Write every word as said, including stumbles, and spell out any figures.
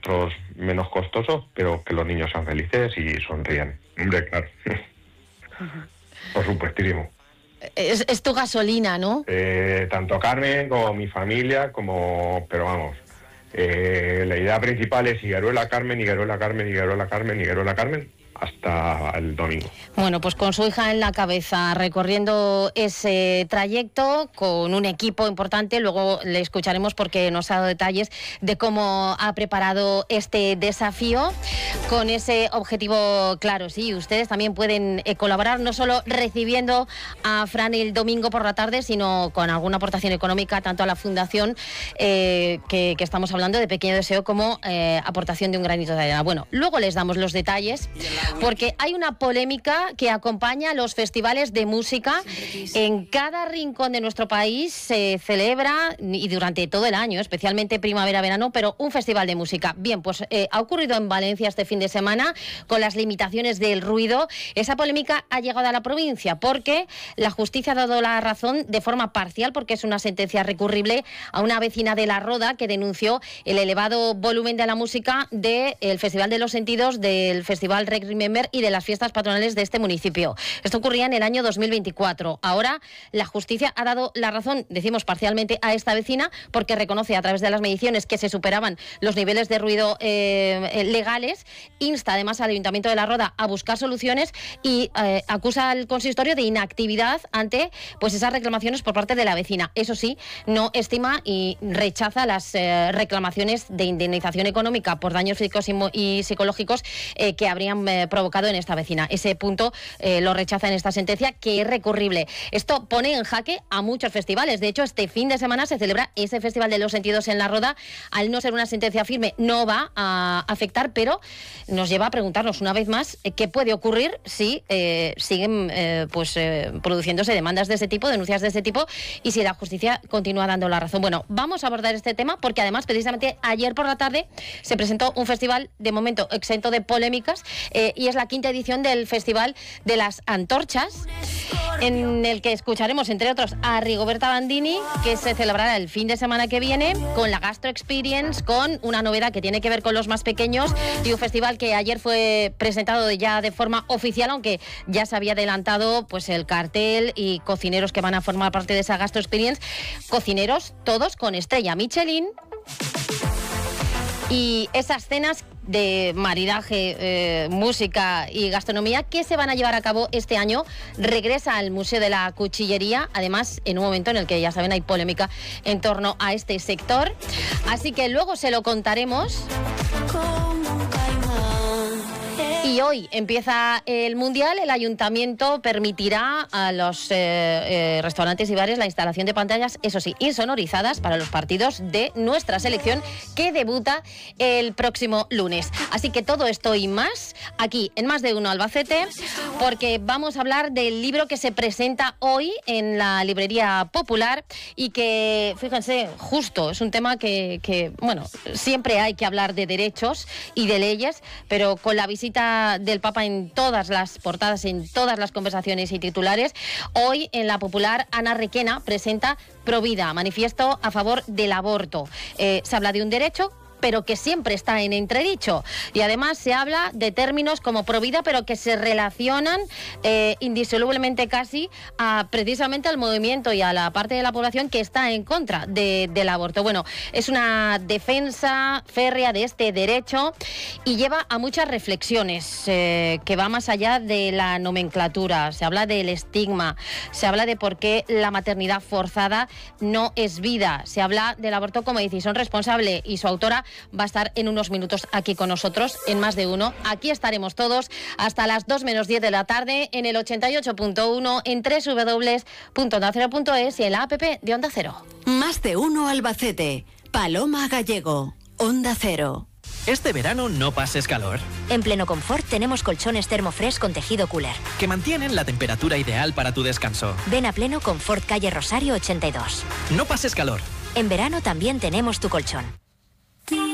recursos menos costosos, pero que los niños sean felices y sonrían. Hombre, claro. Por supuestísimo. Es, es tu gasolina, ¿no? Eh, tanto Carmen como mi familia, como... Pero vamos, eh, la idea principal es Higueruela Carmen, Higueruela Carmen, Higueruela Carmen, Higueruela Carmen, hasta el domingo. Bueno, pues con su hija en la cabeza, recorriendo ese trayecto con un equipo importante. Luego le escucharemos porque nos ha dado detalles de cómo ha preparado este desafío con ese objetivo claro. Sí, ustedes también pueden eh, colaborar, no solo recibiendo a Fran el domingo por la tarde, sino con alguna aportación económica, tanto a la fundación eh, que, que estamos hablando de Pequeño Deseo, como eh, aportación de un granito de arena. Bueno, luego les damos los detalles, porque hay una polémica que acompaña a los festivales de música. En cada rincón de nuestro país se celebra, y durante todo el año, especialmente primavera-verano, pero un festival de música. Bien, pues eh, ha ocurrido en Valencia este fin de semana con las limitaciones del ruido. Esa polémica ha llegado a la provincia porque la justicia ha dado la razón de forma parcial, porque es una sentencia recurrible, a una vecina de La Roda que denunció el elevado volumen de la música del Festival de los Sentidos, del Festival Rec Remember y de las fiestas patronales de este municipio. Esto ocurría en el año dos mil veinticuatro. Ahora la justicia ha dado la razón, decimos parcialmente, a esta vecina, porque reconoce a través de las mediciones que se superaban los niveles de ruido eh, legales. Insta además al Ayuntamiento de La Roda a buscar soluciones y eh, acusa al consistorio de inactividad ante pues esas reclamaciones por parte de la vecina. Eso sí, no estima y rechaza las eh, reclamaciones de indemnización económica por daños físicos y, y psicológicos eh, que habrían eh, provocado en esta vecina. Ese punto eh, lo rechaza en esta sentencia, que es recurrible. Esto pone en jaque a muchos festivales. De hecho, este fin de semana se celebra ese Festival de los Sentidos en La Roda. Al no ser una sentencia firme, no va a afectar, pero nos lleva a preguntarnos una vez más eh, qué puede ocurrir si eh, siguen eh, pues eh, produciéndose demandas de ese tipo, denuncias de ese tipo, y si la justicia continúa dando la razón. Bueno, vamos a abordar este tema porque además precisamente ayer por la tarde se presentó un festival de momento exento de polémicas eh, y es la quinta edición del Festival de las Antorchas, en el que escucharemos entre otros a Rigoberta Bandini, que se celebrará el fin de semana que viene con la Gastro Experience, con una novedad que tiene que ver con los más pequeños, y un festival que ayer fue presentado ya de forma oficial, aunque ya se había adelantado pues el cartel y cocineros que van a formar parte de esa Gastro Experience, cocineros todos con estrella Michelin, y esas cenas de maridaje, eh, música y gastronomía que se van a llevar a cabo este año. Regresa al Museo de la Cuchillería, además en un momento en el que, ya saben, hay polémica en torno a este sector, así que luego se lo contaremos. Y hoy empieza el Mundial. El Ayuntamiento permitirá a los eh, eh, restaurantes y bares la instalación de pantallas, eso sí, insonorizadas, para los partidos de nuestra selección, que debuta el próximo lunes. Así que todo esto y más aquí en Más de Uno Albacete, porque vamos a hablar del libro que se presenta hoy en la Librería Popular y que, fíjense, justo es un tema que, que bueno, siempre hay que hablar de derechos y de leyes, pero con la visita del Papa en todas las portadas, en todas las conversaciones y titulares, hoy en la Popular Ana Requena presenta Provida, manifiesto a favor del aborto. Eh, se habla de un derecho, pero que siempre está en entredicho. Y además se habla de términos como provida, pero que se relacionan eh, indisolublemente casi a precisamente al movimiento y a la parte de la población que está en contra de, del aborto. Bueno, es una defensa férrea de este derecho y lleva a muchas reflexiones eh, que va más allá de la nomenclatura. Se habla del estigma, se habla de por qué la maternidad forzada no es vida, se habla del aborto como decisión responsable, y su autora va a estar en unos minutos aquí con nosotros en Más de Uno. Aquí estaremos todos hasta las dos menos diez de la tarde en el ochenta y ocho punto uno, en doble u doble u doble u punto onda cero punto es y en la app de Onda Cero. Más de Uno Albacete. Paloma Gallego. Onda Cero. Este verano no pases calor. En Pleno Confort tenemos colchones Thermofresh con tejido cooler, Que mantienen la temperatura ideal para tu descanso. Ven a Pleno Confort, calle Rosario ochenta y dos. No pases calor. En verano también tenemos tu colchón.